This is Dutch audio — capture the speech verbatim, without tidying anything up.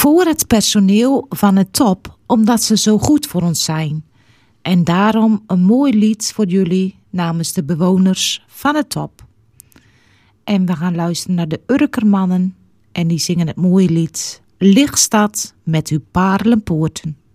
voor het personeel van het Top, omdat ze zo goed voor ons zijn. En daarom een mooi lied voor jullie namens de bewoners van het Top. En we gaan luisteren naar de Urkermannen en die zingen het mooie lied Lichtstad met uw parelpoorten.